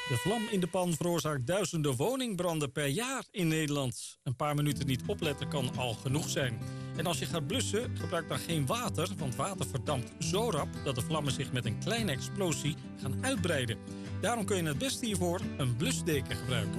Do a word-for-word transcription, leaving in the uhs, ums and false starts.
De vlam in de pan veroorzaakt duizenden woningbranden per jaar in Nederland. Een paar minuten niet opletten kan al genoeg zijn. En als je gaat blussen, gebruik dan geen water, want water verdampt zo rap dat de vlammen zich met een kleine explosie gaan uitbreiden. Daarom kun je het beste hiervoor een blusdeken gebruiken.